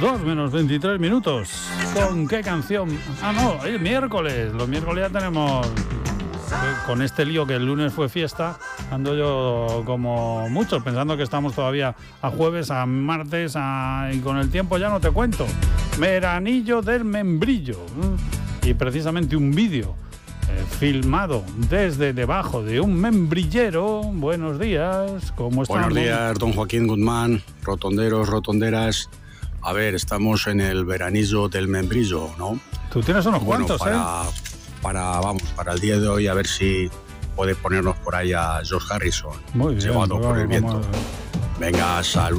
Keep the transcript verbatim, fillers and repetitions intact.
dos menos veintitrés minutos. ¿Con qué canción? Ah, no, es miércoles. Los miércoles ya tenemos... Con este lío que el lunes fue fiesta, ando yo como muchos, pensando que estamos todavía a jueves, a martes, a... y con el tiempo ya no te cuento. Veranillo del Membrillo. Y precisamente un vídeo eh, filmado desde debajo de un membrillero. Buenos días, ¿cómo estamos? Buenos días, don Joaquín Guzmán, rotonderos, rotonderas. A ver, estamos en el veranillo del Membrillo, ¿no? Tú tienes unos bueno, cuantos, para, ¿eh? Para, vamos, para el día de hoy, a ver si puede ponernos por ahí a George Harrison. Muy bien. Llevado por el viento. Vamos. Venga, salud.